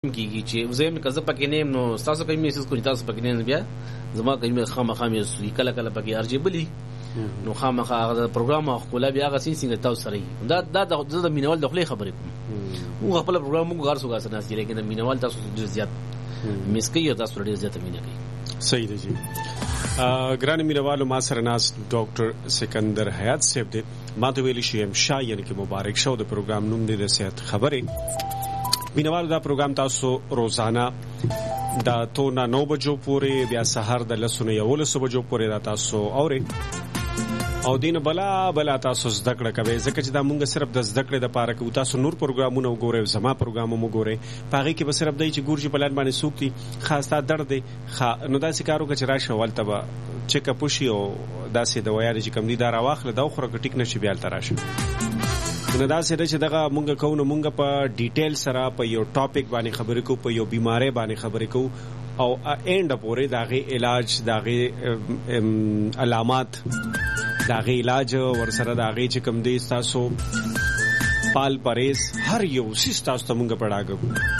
کیږي چې زم کزه پکې نه نو تاسو کوم میسج کوی تاسو پکې نه بیا زما کوم خامخا مې سوي کله کله پکې ارجی بلی نو خامخا هغه پروګرام خپل بیا هغه څنګه تاسو سره دا د مینوال د خپل خبرې کوم او خپل پروګرام موږ غار سوګا سره ناس لیکن مینوال تاسو ډیر زیات مسکی تاسو ډیر زیات مینه کوي. صحیح دی جی. ګران مینوالو ما سره ناس ډاکټر سکندر حیات صاحب دی. ما ته ویل شي شاه یعنی کې مبارک شو د پروګرام نوم دی د صحت خبرې. مینوال دا پروګرام تاسو روزانه دا تو 9 بجو پورې بیا سحر د 11 بجو پورې دا تاسو اوري او دین بلا تاسو زده کړه کوي ځکه چې دا مونږ صرف د زده کړې د پاره کوو. تاسو نور پروګرامونه وګورئ زما پروګرامونه وګورئ پاره کې به صرف دای چې ګورجی بلان باندې سوکتي خاصه درد دی نو دا سکارو چې راشه ولته به چیک اپ وشي او دا سي دوايا چې کم دي دا راواخله دا خو ټیک نشي بیا تراشه نو دا سره چې دغه مونږ کوو مونږ په ډیټیل سره په یو ټاپک باندې خبرې کوو په یو بیماری باندې خبرې کوو او اینډ پورې داغه علاج داغه علامات داغه علاج ورسره داغه چې کم دي تاسو پال پریز هر یو سیس تاسو ته مونږ پڑھاګو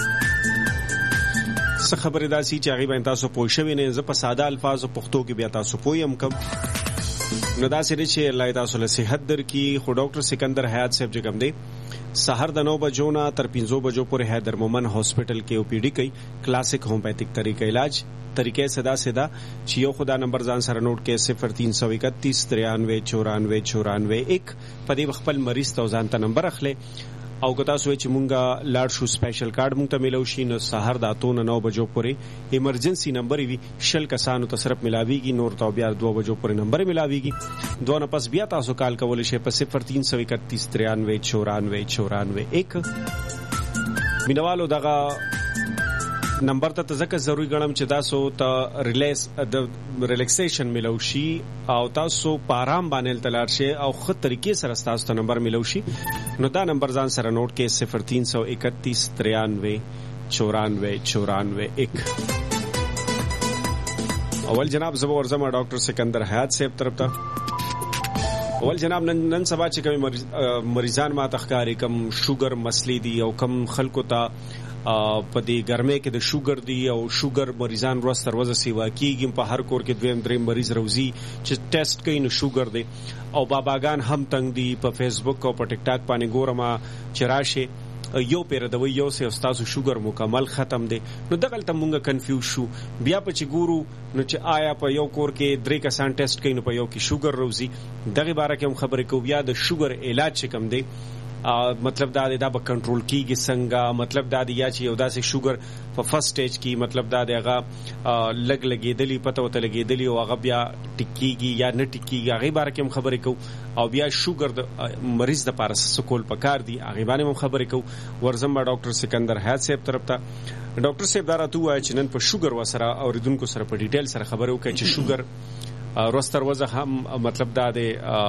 څه خبره دا سي چې هغه باندې تاسو پوښښوي نه ز په ساده الفاظ پښتو کې بیا تاسو پویم کم نو دا سره چې الله تاسو له صحت در کی خو ډاکټر سکندر حیات صاحب جګم دی سحر د 9 بجو نه تر 5 بجو پورې حیدر مومن هاسپټل کې او پی ډی کوي کلاسیک ہومیوپیتھک طریقې علاج طریقې سدا چې یو خدا نمبر ځان سره نوٹ کې 033193949441 په دې خپل مریض ته ځان ته نمبر اخلي او که تاسو چې مونږه لاړ شو سپیشل کارت مونږ ته ملو شي نو سحر د 9 بجو پورې ایمرجنسي نمبر وي شل کسانو ته صرف ملاويږي نور ته بیا 2 بجو پورې نمبر ملاويږي دوه نه پس بیا تاسو کال کول شي په 0331939441 مینوالو دغه نمبر ته ځکه ضروری ګڼم چې تاسو ته ریلیکسیشن ملو شي او تاسو په آرام باندې تلار شي او خو طریقې سره تاسو ته نمبر ملو شي نو دا نمبر ځان سره نوٹ کې 0331939441 اول جناب زبر ورزما ډاکټر سکندر حیات صاحب طرف ته اول جناب نن سبا چې کوم مریضان ما تخکاری کم شوګر مسلې دي او کم خلکو ته په دې ګرمه کې د شوګر دی او شوګر مریضان ورځ تر ورځې سیوا کیږي په هر کور کې دویم دریم مریض روزي چې ټیسټ کوي نو شوګر دی او باباګان هم تنگ دي په فیسبوک او په ټیک ټاک باندې ګورما چې راشه یو پیر د یو سه استاد شوګر مکمل ختم دی نو دغه ته مونږه کنفیوز شو بیا په چې ګورو نو چې آیا په یو کور کې درې کسان ټیسټ کوي نو په یو کې شوګر روزي دغه باره کې هم خبرې کوو بیا د شوګر علاج چې کم دی مطلب دا به کنټرول کیږي څنګه مطلب دا دی یا چې یو داسې شوګر په فرست سټیج کې مطلب دا هغه لګېدلی پته وته لګېدلی او هغه بیا ټیکيږي یا نه ټیکيږي هغه باره کې هم خبرې کوو او بیا شوګر د مریض د پاره سکول پکار دی هغه باندې هم خبرې کوو ورزم ډاکټر سکندر حیات صاحب طرف ته ډاکټر صاحب دا راته وایي چې نن په شوګر وسره اوریدونکو سره په ډیټیل سره خبرې وکړي چې شوګر روستر وځه هم مطلب دا دی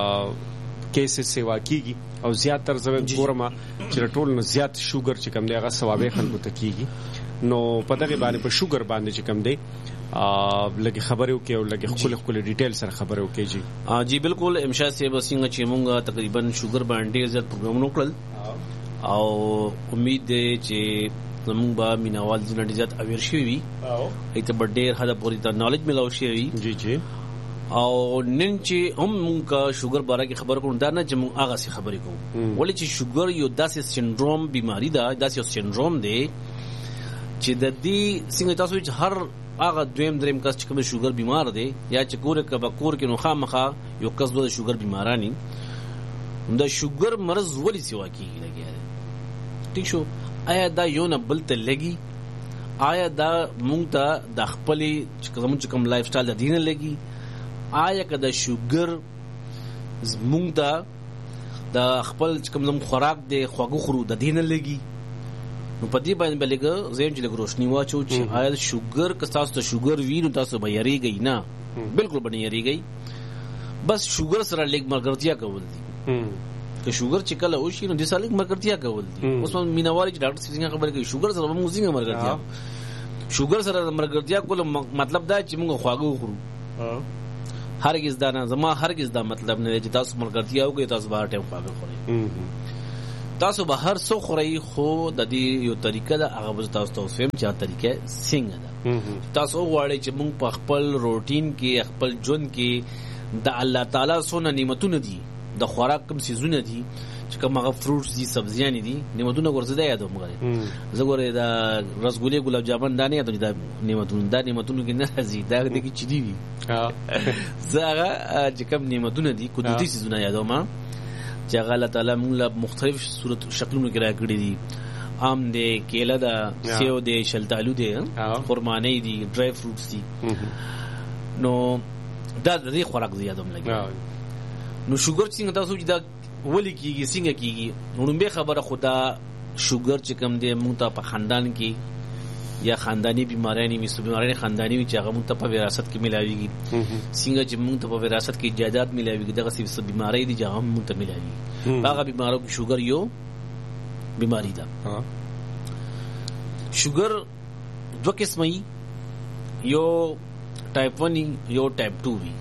کیسه سیوا کیږي او زیات تر زو ګورما چې ټول نه زیات شوګر چې کم دی هغه ثوابه خلکو ته کیږي نو په دغه باندې په شوګر باندې چې کم دی لګي خبرو کې او لګي خپل ډیټیل سره خبرو کې جی بالکل امشا صاحب څنګه چې مونږه تقریبا شوګر باندې زیات پروګرام وکړل او امید دی چې زموږ با مینوال ځنه زیات اویر شي وي ایته ډېر حدا پوری ته نالج ملاو شي وي جی او نن چې هم مونږه شوګر باره کې خبر کوو دا نه چې مونږ هغه څه خبرې کوو ولې چې شوګر یو داسې سندروم بیماری ده داسې سندروم دی چې د دې څنګه تاسو چې هر هغه دویم دریم کس چې کوم شوګر بیمار دی یا چې کور کې نو خامخا یو کس د شوګر بیمارانی دا شوګر مرز ولې سیوا کیږي لګیا دی ٹھیک شو آیا دا یو نه بل ته لګي آیا دا مونږ ته د خپل چې کوم لایف سټایل د دینه لګي آیا که د شوګر مونږ ته د خپل کوم خوراک د خواږه خورو د دینه لګي نو په دې باندې بلګه زین چې د روشنی واچو چې آیا شوګر که تاسو ته شوګر وینو تاسو به یریږئ نه بالکل باندې یریږئ بس شوګر سره لیک مرګرتیا کول دي که شوګر چې کله وشي نو د سالک مرګرتیا کول دي اوس مینوالي چې ډاکټر څنګه خبره کوي شوګر سره موږ څنګه مرګرتیا شوګر سره مرګرتیا کول مطلب دا چې موږ خواږه خورو هرگز دا نه زما هرگز دا مطلب نه چې تاسو مرګرتیا وکړئ تاسو به ټیم خواږه خورئ تاسو به هر څو خوري خو د دې یو طریقه ده هغه تاسو ته فهم چې طریقه څنګه ده. تاسو غواړئ چې موږ په خپل روټین کې خپل ژوند کې د الله تعالی سونه نعمتونه دي د خوراک کوم سيزونه دي چې کوم هغه فروټس دي سبزیان دي نعمتونه ورزده یادوم غواړي زه ګوره دا رسګولې ګلاب جامن دانه یادوم دا نعمتونه کې نه راځي دا د کی چدي وي زه هغه چې کوم نعمتونه دي قدرتي سيزونه یادوم چې هغه الله تعالی موږ له مختلف صورت شکلونو کې راکړي دي. ام دي کېله ده سیو دي شلتالو دي خرمانه دي ډرای فروټس دي نو دا د دې خوراک زیاتوم لګي. نو شوګر څنګه تاسو چې دا ولي کیږي څنګه کیږي نو به خبره خدا شوګر چې کم دی مونږ ته په خاندان کې یا خاندانی بیماریاں می بیماریاں خاندانی وی چې هغه مونږ ته په وراثت کې ملاويږي څنګه چې مونږ ته په وراثت کې جائیداد ملاويږي دغه څه بیماری دي چې هغه مونږ ته ملاويږي. هغه بیمارو کې شوګر یو بیماری ده. شوګر دوه قسمه یو ټایپ 1 یو ټایپ 2 وی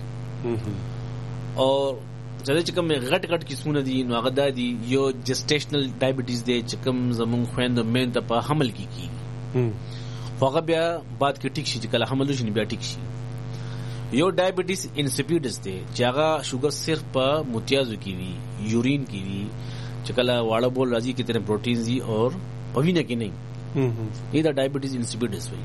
او چې کوم غټ قسمونه دي نو هغه د دي یو جسټیشنل ډایبټیز دی چې کوم زمون خويند مين ته په حمل کیږي خو هغه بیا بعد کې ټیک شي چې کله حمل وشي بیا ټیک شي. یو ډایبټیز انسیپیډس دی چې هغه شوګر صرف په متیازو کې وي یورین کې وي چې کله واړه بول راځي کې تر پروتینز دي او پوینه کې نه دا ډایبټیز انسیپیډس وي.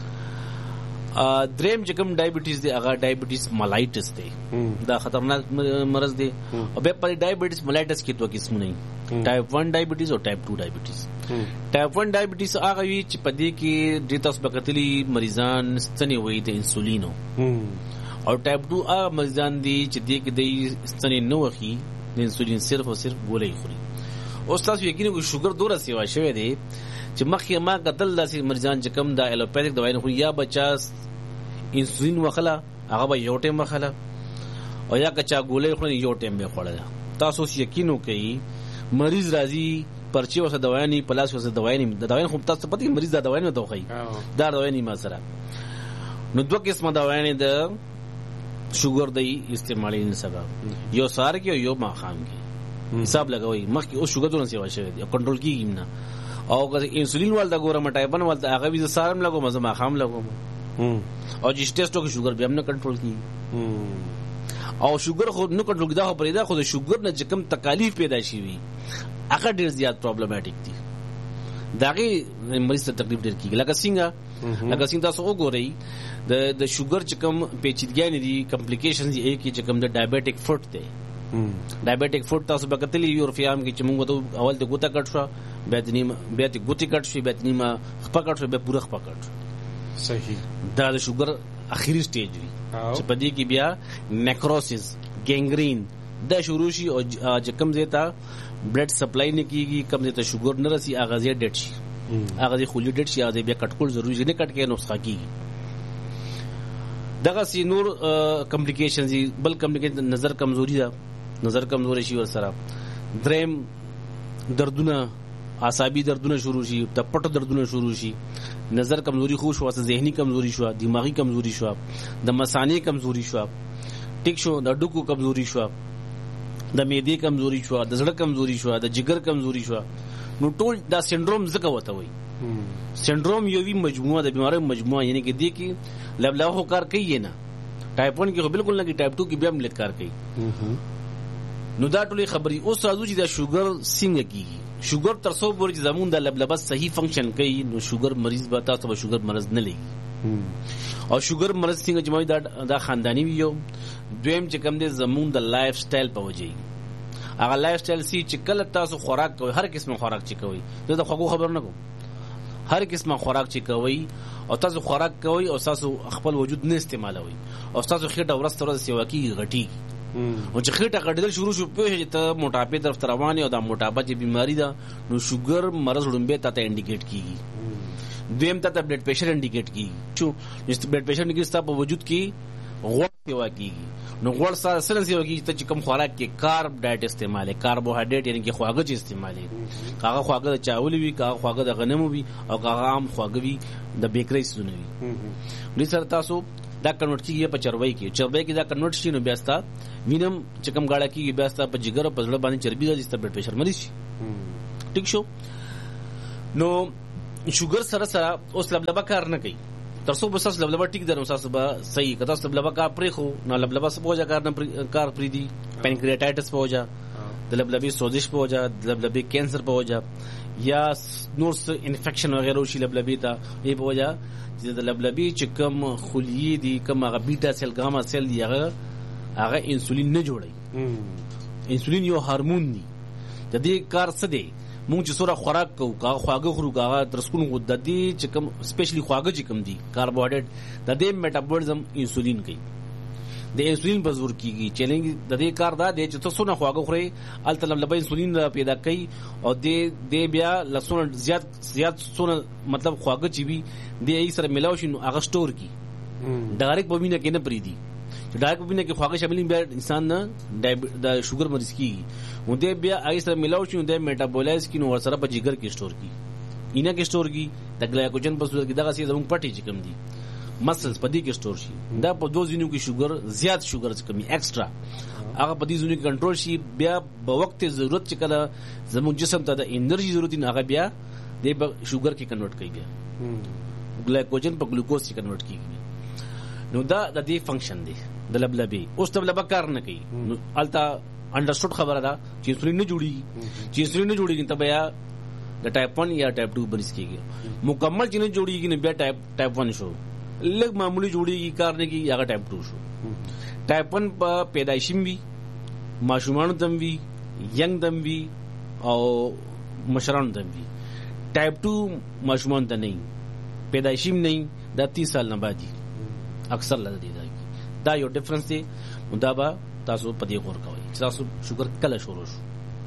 دریم چې کوم ډایبټیز دی هغه ډایبټیز ملایټس دی دا خطرناک مرض دی او به پر ډایبټیز ملایټس کې دوه قسمونه دي ټایپ 1 ډایبټیز او ټایپ 2 ډایبټیز. ټایپ 1 ډایبټیز هغه وی چې په دې کې د تاسو بکتلی مریضان ستنې وي د انسولینو او ټایپ 2 هغه مریضان دي چې دې کې د ستنې نه وخی د انسولین صرف او صرف ګولې خوري. او تاسو یقیني کو شوګر دوره سیوا شوی دی چې مخکې ما قتل داسې مریضان چې کوم د الوپیتھک دوايانو خو یا بچا انسولین وخلا هغه به یو ټیم وخلا او یا کچا ګولې خو یو ټیم به خوړل. تاسو یقینو کوي مریض راځي پرچی وسه دوايانې پلاس وسه دوايانې د دوايانې خو تاسو پته مریض د دوايانې توخی دا دوايانې ما سره نو دوه قسمه دوايانې د شوګر دی استعمالین سبب یو سار کې یو ما خام کې حساب لګوي مخکې او شوګر دونه سیوا شوی دی کنټرول کیږي نه او که انسولین والدا ګورم ټایپن والدا هغه وی سارم لګو مزه ما خام لګو او چې ټیسټو کې شوګر بیا هم نه کنټرول کیږي او شوګر خو نه کنټرول کیدا خو پرېدا خو د شوګر نه کم تکالیف پیدا شي وي هغه ډیر زیات پرابلماتیک دي داغه مریض ته تکلیف ډیر کیږي لکه څنګه تاسو وګورئ د شوګر چې کم پیچیدګیاں دي کمپلیکیشنز یې کې چې کم د ډایبټیک فوټ دی ډایبټیک فوټ تاسو بکتلی یورفیام کې چې موږ ته اول د ګوتا کټ شو بیا د ګوتی کټ شو بیا د نیمه خپه کټ شو بیا پوره خپه کټ صحیح دا د شوګر اخیری سټیج وی چې په دې کې بیا نیکروسس ګینګرین دا شروع شي او چې کم زیاته بلډ سپلای نه کیږي کم زیاته شوګر نه رسی هغه زیات ډټ شي هغه خولي ډټ شي هغه بیا کټکول ضروري نه کټ کې نسخه کیږي دغه سی نور کمپلیکیشنز بل کمپلیکیشن نظر کمزوري ده نظر کمزوري شي ور سره دریم دردونه اعصابي دردونه شروع شي د پټو دردونه شروع شي نظر کمزوري خو شو ذهني کمزوري شو دماغي کمزوري شو د مثانې کمزوري شو ټیک شو د ډوکو کمزوري شو د معدې کمزوري شو د زړه کمزوري شو د جگر کمزوري شو نو ټول دا سنډروم څه کوته وي سنډروم یو وی مجموعه د بیماریو مجموعه یعنی کې دی کې لبلا هو کار کوي نه ټایپ 1 کې خو بالکل نه کې ټایپ 2 کې بیا ملت کار کوي نو دا ټولې خبري اوس راځو چې دا شوګر څنګه کیږي شوګر تر څو پورې زمون د لبلبه صحیح فنکشن کوي نو شوګر مریض به تاسو به شوګر مرض نه لګي او شوګر مرض څنګه جمعي دا خاندانی ویو دویم چې کوم دي زمون د لایف سټایل په وجه هغه لایف سټایل سي چې کله تاسو خوراک کوئ هر قسمه خوراک چې کوئ زه د خوږو خبر نه کوم هر قسمه خوراک چې کوئ او تاسو خوراک کوئ او تاسو خپل وجود نه استعمالوي او تاسو خېټه ورځ تر ورځ سیوا کیږي غټي او چې خېټه غټېدل شروع شو په ته موټاپې طرف روانه او دا موټاپه چې بیماری ده نو شوګر مرض وړاندې ته انډیکیټ کیږي دویم ته بلډ پریشر انډیکیټ کیږي چې بلډ پریشر نګي ستاسو په وجود کې غوړ سیوا کیږي نو غوړ سره سیوا کیږي چې کوم خوراک کې کارب ډایټ استعمالي کاربوهایډریټ یعنی کې خواږه استعمالي هغه خواږه د چاول وي هغه خواږه د غنمو وي او هغه عام خواږه وي د بیکری سونه وي نو سره تاسو دا کنورټ کیږي په چربی کې دا کنورټ شي نو بیا ستا وینم چې کوم غاړه کیږي بیا ستا په جګر په زړه باندې چربي راځي ستا بلډ پریشر مریض شي ټیک شو. نو شوګر سره سره اوس لبلبه کار نه کوي ترڅو به تاسو لبلبه ټیک درنو تاسو به صحیح کړه. تاسو لبلبه کار پرې خو نه لبلبه سپو جا کار پرې دي پینکریاټایټس په وجه د لبلبې سوزش په وجه د لبلبې کینسر په وجه یا نور انفیکشن وغیرہ شي لبلبې ته یې په وجه چې د لبلبې چې کم خلیې دي کم هغه بیټا سیل ګاما سیل دی هغه انسولین نه جوړي. انسولین یو هورمون دی د دې کار څه دی مونږ چې سره خوراک کوو خواږه خورو هغه ترسکون د دې چې کم سپیشلی خواږه چې کم دي کاربوهایډریټ د دې میټابولیزم انسولین کوي د انسولین په زور کیږي. چیلنج د دې کار دا دی چې تاسو نه خواږه خوري الته لبلبه انسولین پیدا کوي او د بیا لسونه زیات سونه مطلب خواږه چې وي د ای سره ملاوي شنو هغه سٹور کی ډایرکټ په وینه کې نه پریدي چې ډایرکټ په وینه کې خواږه شامل بیا انسان نه د شوګر مریض کیږي او د بیا ای سره ملاوي شنو د میټابولایز کی نو ور سره په جګر کې سٹور کی اینه کې سٹور کی د ګلایکوجن په صورت کې دغه سي زموږ پټي چې کم دي مسلز پدې کې سٹور شي دا په دوه ځینو کې شوګر زیات شوګر چې کمی ایکسترا هغه پدې ځینو کې کنټرول شي بیا په وخت ضرورت چې کله زموږ جسم ته د انرژي ضرورت نه هغه بیا د شوګر کې کنورټ کوي بیا ګلایکوجن په ګلوکوز کې کنورټ کیږي. نو دا د دې فنکشن دی د لبلبې. اوس لبلبه کار نه کوي نو التا انډرسټوډ خبره ده چې انسولین نه جوړي چې انسولین نه جوړيږي ته بیا د ټایپ 1 یا ټایپ 2 بریس کیږي مکمل چې نه جوړيږي نه بیا ټایپ 1 شو لږ معمولی جوړیږي کار نه کیږي هغه ټایپ 2 شو. ټایپ 1 په پیدایشیم وی ماشومان دم وی ینګ دم وی او مشران دم وی. ټایپ 2 ماشومان ته نه پیدایشیم نه د 30 سال نه بعد اکثر لږ دی دا یو ډیفرنس دی. دا به تاسو په دې غور کوئ چې تاسو شوګر کله شروع شو.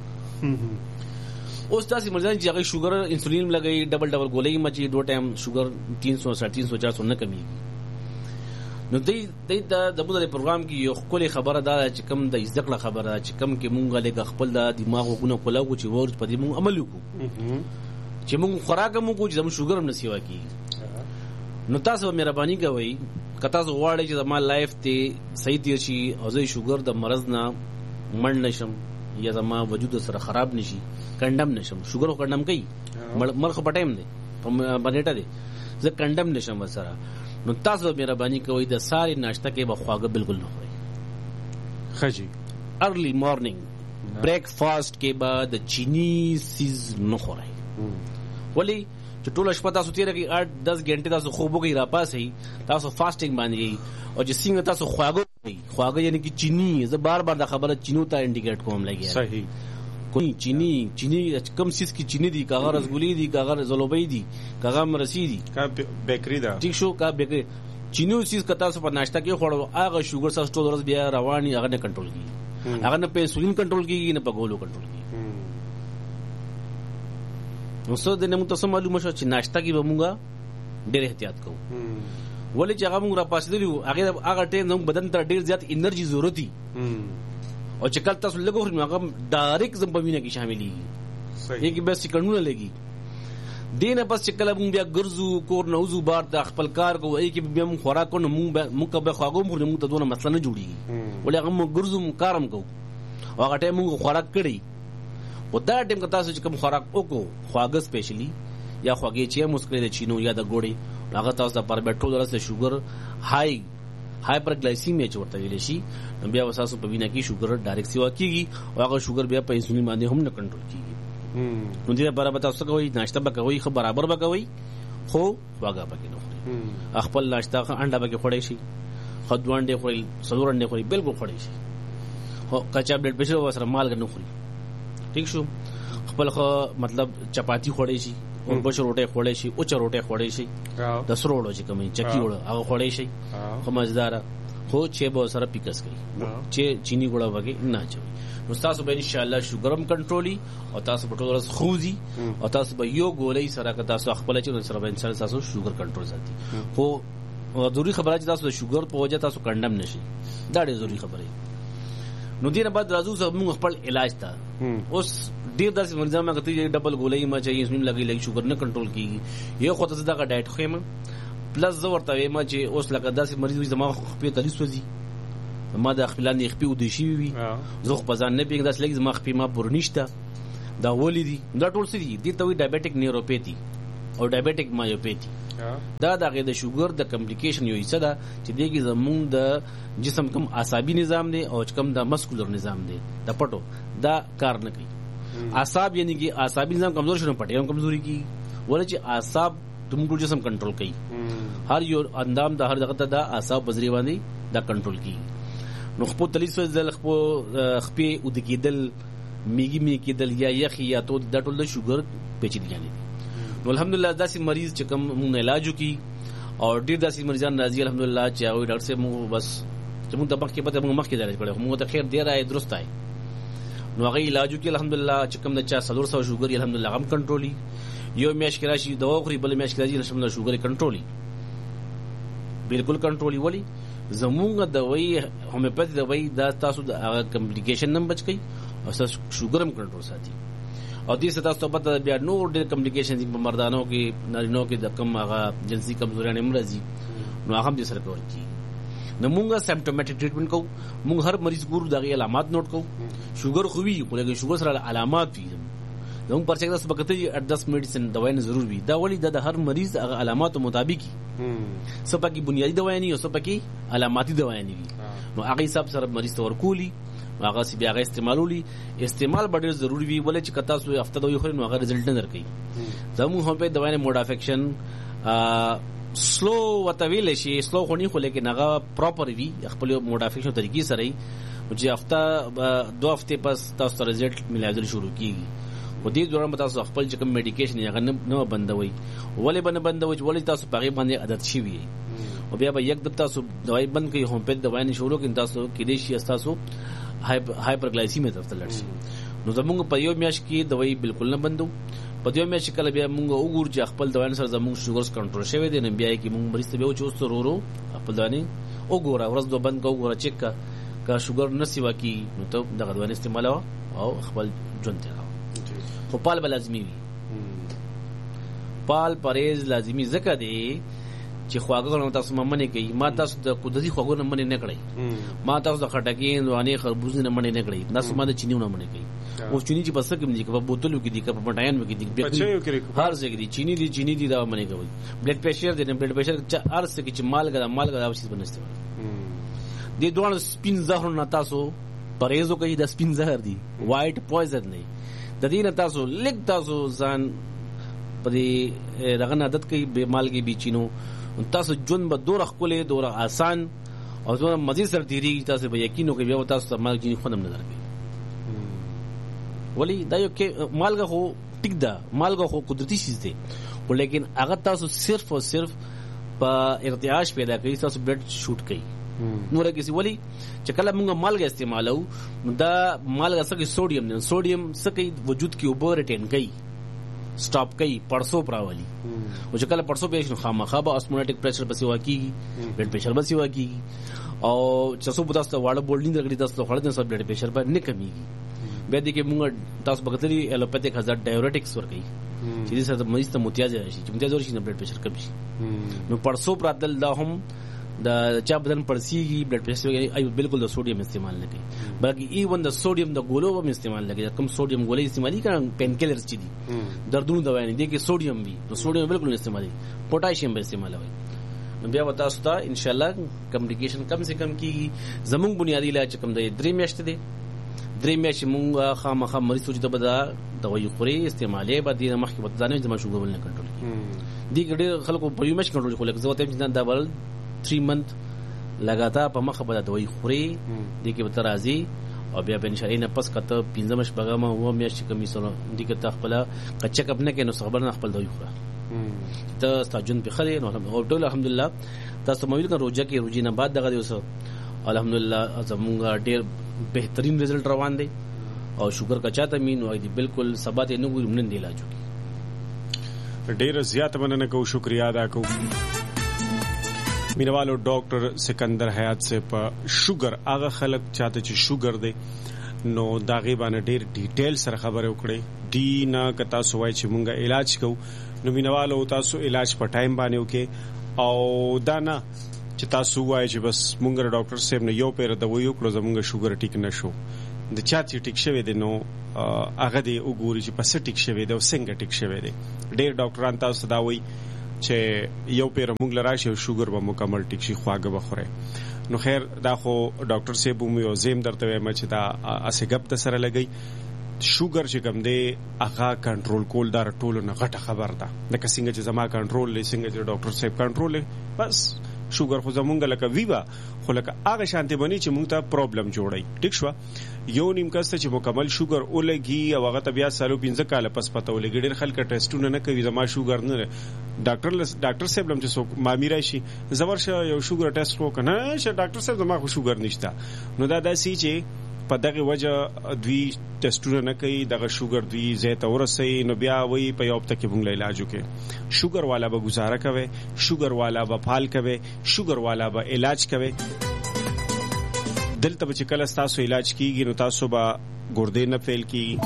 اوس تاسو مرزان چې هغه شوګر انسولین لګي ډبل ګولۍ مچي دوه ټایم شوګر 300 350 400 نه کمیږي. نو د دغه پروګرام کې یو خپل خبره ده چې کم د ذکر خبره چې کم کې مونږ له خپل د دماغ وګونو کولاو چې ورته په دې مونږ عمل وکړو چې مونږ خوراک مو کو چې زموږ شوګر هم نسیوا کی. نو تاسو مهرباني کوئ کته زه غواړم چې زما لایف ته صحیح تیر شي او زه شوګر د مرض نه مړ نشم یا زما وجود سره خراب نشي کنډم نشم. شوګر کنډم کوي مرخ په ټایم دی په باندې دی زه کنډم نشم سره. نو تاسو مهرباني کوئ د ساري ناشته کې بخواګه بالکل نه خورئ. خجی ارلی مارننګ بریک فاسٹ کې بعد چینی سیز نه خورئ. ولی چې ټول شپه تاسو تیر کې 8-10 غنټه تاسو خوب کوي را پاسې تاسو فاسټینګ باندې او چې څنګه تاسو خواږه یعنی چې چینی زه بار د خبره چینو ته انډیکیټ کوم لګي صحیح کوئی چینی کم سیس کی چینی دی کاغذ رسګولې دی کاغذ زلوبې دی کاغذ مرسی دی کا بیکری دا ٹھیک شو کا بیکری چینی سیس کتا سو په ناشته کې خوړو هغه شوګر سره ټول ورځ بیا رواني هغه نه کنټرول کیږي هغه نه په انسولین کنټرول کیږي نه په ګولو کنټرول کیږي. نو څه د نمو تاسو معلومه شو چې ناشته کې به مونږه ډېر احتیاط کوو ولې چې هغه مونږ را پاسېدلو هغه ټیم زموږ بدن ته ډېر زیات انرژي ضرورت دي او چې کله تاسو لګو خو هغه ډایرکټ زم په وینه کې شاملېږي صحیح کې به سکندونه لګي دینه بس چې کله مونږ بیا ګرځو کور نوزو بار د خپل کار کوو ای کې بیا مونږ خوراک کوو مونږ به خواږو مونږ ته دونه مسله نه جوړیږي ولې هغه مونږ ګرځو کارم کوو او هغه ټیم مونږ خوراک کړی او دا ټیم که تاسو چې کوم خوراک وکړو خواږه سپیشلی یا خواږه چې مسکري د چینو یا د ګوړې هغه تاسو د پر بیٹو درسته شوګر هایپر ګلایسیمیا چې ورته ویل شي بیا وساسو په وینه کې شوګر ډایرکټ سیوا کیږي او هغه شوګر بیا په انسولین باندې هم نه کنټرول کیږي. نو دې برابر تاسو کوی ناشته به کوي خو برابر به کوي خو واګه پکې نه خوري خپل ناشته انډا به خوري شي خدوان دې خوري سلور دې خوري بالکل خوري شي او کچا بلډ پريشر وسره مال نه خوري ٹھیک شو خپل خو مطلب چپاتی خوري شي او بشر روټه خوري شي او چروټه خوري شي د سروړو چې کومي چکی وړ هغه خوري شي خو مزدار خو چې به سره پیکس کوي چې چینی ګړه وږي نه چوي. نو تاسو به ان شاء الله شوګرم کنټرولي او تاسو په ټول ورځ خوځي او تاسو به یو ګولې سره که تاسو خپل چې سره به انسان تاسو شوګر کنټرول ساتي. خو ضروري خبره چې تاسو د شوګر په وجه تاسو کنډم نشي دا ډېر ضروري خبره. نو دینه بعد راځو زموږ خپل علاج ته اوس ډېر داسې مریضان ما کته ډبل ګولې ما چې انسولین لګي شوګر نه کنټرول کیږي یو خو تاسو دا ډایټ خېم پلس زه ورته وایم چې اوس لکه داسې مریض وي زما خپې تلیس وځي ما د خپلان خپې ودې شي وي زه خو په ځان نه پیګ داس لګي زما خپې ما پورنيشته دا ولې دي دا ټول څه دي دي ته وی ډایابټیک نیوروپیتي او ډایابټیک مایوپیتي دا دغه د شوګر د کمپلیکیشن یو څه ده چې دغه زمونږ د جسم کوم اعصابي نظام دی او کوم د مسکولر نظام دی د پټو دا کار نه کوي اعصاب یعنی کہ اعصابي نظام کمزور شونه پټي هم کمزوري کی ولې چې اعصاب زموږ جسم کنټرول کوي هر یو اندام د هر دغه د اعصاب بذری باندې دا کنټرول کوي نو خپل تلیسو ځل خپې او د کېدل میګي کېدل یا یخ یا تو د ټول د شوګر پیچیدګي دي نو الحمدلله داسې مریض چې کوم موږ علاج وکي او ډیر داسې مریضان راځي الحمدلله چې او ډاکټر صاحب موږ بس چې موږ د مخکې پته موږ مخکې ځای کړو موږ ته خیر دی راي درست آی نو هغه علاج وکي الحمدلله چې کوم د 400 شوګر الحمدلله هم کنټرولي یو میاش کې راشي دوا خوري بل میاش کې راشي الحمدلله شوګر کنټرولي بالکل کنټرولي ولی زمونږ دوايي هومیوپاثي دوايي دا تاسو د کمپلیکیشن نم بچ کی او تاسو شوګر هم کنټرول ساتي او دې ستاسو ته پته بیا نور ډېر کمپلیکیشن دي په مردانو کې نارینو کې د کم هغه جنسي کمزوري نه مرضی نو هغه هم دې سره کول کی نو موږ سیمپټومټیک ټریټمنټ کوو موږ هر مریض ګورو دغه علامات نوٹ کوو شوګر خو وی خو لکه شوګر سره علامات وي نو پرچې تاسو بکته 10 میډیسن دوايي نه ضرور وي دا ولی د هر مریض هغه علامات مطابق سپکی بنیادی دوايي نه او سپکی علاماتي دوايي نه وي نو هغه حساب سره مریض تور کولی هغه سی بیا استعمالولي استعمال ډېر ضروری وي ولې چې کتا سو هفته دوی خوري نو هغه رزلټ نه درکې زمو هم په دوايي موډ افیکشن سلو وتویل شي سلو خونی خو لیکن هغه پراپر وي خپل موډ افیکشن طریقې سره چې هفته 2 هفته پس تاسو رزلټ ملایدل شروع کیږي و دې دوران تاسو خپل چې کوم میډیکیشن هغه نه بندوي ولې بندوي ولې تاسو پغې باندې عادت شي وي او بیا به یک د تاسو دوايي بند کوي هم په دوايي نه شروع کین تاسو کې دې شي تاسو هایپرګلایسیمیا ته تلل شي نو زموږ په یو میاش کې دوايي بالکل نه بندو په یو میاش کله بیا موږ وګورو چې خپل دوايي سره زموږ شوګرز کنټرول شوی دی نه بیا کې موږ مریض ته به چوستو ورو خپل دوايي وګوره ورځ دو بند وګوره چیک کا شوګر نسی واکي نو ته دغه دوايي استعمال او خپل ژوند ته خو پال لازمي وي پال پرهیز لازمي ځکه دی چې خواږه تاسو ممنه کوي ما تاسو د قدرتي خواږه نه منې نه کړی ما تاسو د خټکین دوانې خربوز نه منې نه کړی تاسو ما د چینی نه منې کوي او چینی چې بس کوم دي په بوتلو کې دي په پټاین کې دي هر ځای کې دي چینی دي دا منې کوي بلډ پريشر دي بلډ پريشر هر څه کې چې مالګه دا شي بنسته دي دوه سپین زهر نه تاسو پرهیز کوي د سپین زهر دي وایټ پویزن نه د دې نه تاسو لیک تاسو ځان په دې دغه عادت کوي به مالګي بيچینو تاسو جون به دوره خپلې دوره آسان او دوره مزید سره دیری تاسو به یقینو کوي بیا تاسو مالګي خونم نه درکې ولی دا یو کې مالګه خو ټیک ده مالګه خو قدرتي شي دي ولیکن هغه تاسو صرف او صرف په ارتعاش پیدا کوي تاسو بلډ شوټ کوي نور کیسي ولی چې کله موږ مالګه استعمالو دا مالګه څخه سوډیم نه سوډیم څخه وجود کې اوبر ریټین کوي سٹاپ کوي پرسو پراولي او چې کله پرسو به خامخا به اسمولیټک پریشر بس واکیږي بلډ پريشر بس واکیږي او چې څو بتاسته واړه بولډینګ درګړي تاسو خړل نه سب بلډ پريشر به نه کمیږي به دي کې موږ تاسو بغتري الوپیتیک هزار ډایورټکس ورکي چې دې سره مریض ته متیاز راشي چې متیاز ورشي نه بلډ پريشر کم شي نو پرسو پراتل دا هم دا چا بدن پرسیږي بلډ پريشر ای بالکل د سوډیم استعمال نه کوي بلکې ایون د سوډیم د ګولو هم استعمال نه کوي کوم سوډیم ګولې استعمالي کړه پین کیلرز چې دي دردونو دوا نه دي کې سوډیم وي نو سوډیم بالکل نه استعمالي پوټاشیم به استعمالوي نو بیا وتا ستا ان شاء الله کمیونیکیشن کم سے کم کی زمون بنیادی علاج کم د 3 میاشتې دي 3 میاشتې مونږ خامخا مریض ته د بدا دوايي خوري استعمالي به د مخکې وته ځانې د شوګر نه کنټرول دي ګډه خلکو په یو میاشت کنټرول کوله زه ته دا بل 3 منث لګاتا په مخه به دوايي خوري دي کې به ترازي او بیا به ان شاء الله نه پس کته 15 مش بغه ما و میاشت کمی سره دي کې تخپل کچک اپ نه کینو خبر نه خپل دوايي خوره ته استاجن په خله نو ټول الحمدلله تاسو مویل کړه روزه کې روزي نه بعد دغه دیوسه الحمدلله زمونږ ډېر بهترین رزلټ روان دي او شوګر کا چاته مين وای دي بالکل ثبات نه ګورم نن دی علاج ډېر زیات مننه کو شکریا ادا کو مینوالو ډاکټر سکندر حیات سے په شوګر هغه خلک چاته چې شوګر دی نو دا غیبانه ډېر ډیټیل سره خبره وکړي دی نه کتا سوای چې مونږه علاج کو نو مینوالو تاسو علاج په ټایم باندې وکي او دا نه چې تاسو وای چې بس مونږ ډاکټر صاحب نه یو پیر د ویو کړو زمونږ شوګر ټیک نشو د چا چې ټیک شوی دی نو هغه دی وګوري چې پس ټیک شوی دی او څنګه ټیک شوی دی. ډېر ډاکټران تاسو دا وایي چې یو پیر موږ لراشي او شوګر به مکمل ټیک شي خواږه بخوره. نو خیر دا خو ډاکټر صاحب مو یو زم درته وایم چې دا اسګب د سره لګي. شوګر چې کوم دی هغه کنټرول کول دا ټولو نه غټه خبر ده. د کسینګ چې زما کنټرول لې څنګه چې ډاکټر صاحب کنټرول لې بس شوګر خو زمونږ لکه ویوا خو لکه هغه شانتي بني چې موږ ته پرابلم جوړي. ټیک شو یو نیم کس چې مکمل شوګر ولګي او هغه ته بیا سالو 15 کال پس پته ولګي ډېر خلک ټیسټونه نه کوي زما شوګر نه. ډاکټر صاحب لم چې څوک مامي راشي زبرشه یو شوګر ټیسټ وکنه شه ډاکټر صاحب زما خو شوګر نشته. نو دا داسي چې په دغه وجه دوی ټیسټونه نه کوي دغه شوګر دوی زیاته ورسي نو بیا وای په یو هفته کې موږ علاج وکړي. شوګر والا به گزاره کوي, شوګر والا به پال کوي, شوګر والا به علاج کوي. دلته چې کله تاسو علاج کیږي نو تاسو به ګردې نه فیل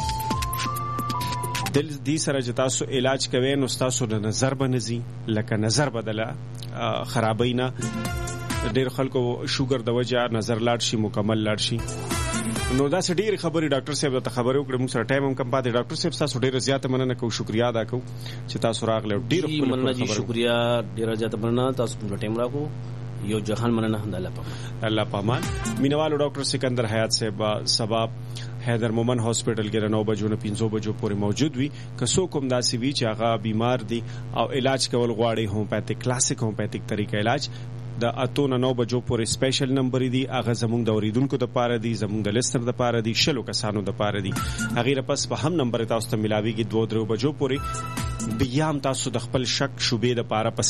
کیږي. دل دې سره چې تاسو علاج کوي نو تاسو د نظر بنزي لکه نظر بدله خرابینا. ډېر خلکو شوګر د وجه نظر لاړ شي مکمل لاړ شي. نو دا ډېر خبري ډاکټر صاحب ته خبرو کړم موږ سره ټایم هم کم پاتې. ډاکټر صاحب تاسو ډېر زیاته مننه کوم شکریا ادا کوم چې تاسو راغله. ډېر مننه جی شکریا ډېر زیاته مننه تاسو په ټایم راکو. یو جهان مننه الله پامان. مینوالو ډاکټر سکندر حیات صاحب سبا حیدر مومن هاسپټل کې 9 بجو نه 5 بجو پورې موجود وي. کسو کوم داسي وی چې هغه بیمار دي او علاج کول غواړي هومیوپیتھک کلاسیک هومیوپیتھک طریقه علاج د 8 نه 9 بجو پورې سپیشل نمبر دي. هغه زموږ د اوریدونکو د پاره دي, زموږ د لسنر د پاره دي, شلو کسانو د پاره دي. هغه پس په هم نمبر تاسو ته ملاويږي 2-3 بجو پورې. بیا هم تاسو د خپل شک شوبې د پاره په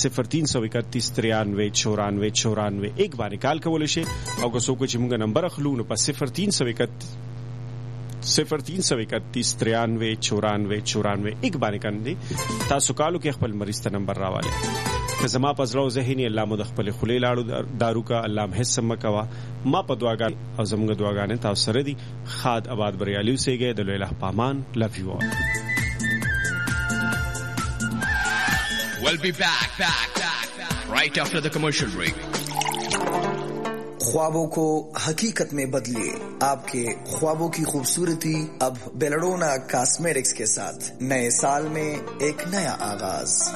0331939494 ایک باندې کال کول شي او که څوک چې موږ نمبر اخلو نو په 0331939494 ایک باندې کاندي تاسو کالو کې خپل مریض ته نمبر راواله. که زما پزړو ذهني الله مو د خپل خلی لاړو دارو کا الله حصہ مکوا ما په دعاګان او زموږ دعاګانې تاسو سره دي. خاد آباد بریالي اوسېږئ. د لوی الله پامان. لوف یو all. We'll be back right after the commercial break. ख्वाबों को हकीकत में बदलिए. आपके ख्वाबों की खूबसूरती अब बेलडोना कॉस्मेटिक्स के साथ नए साल में एक नया आगाज.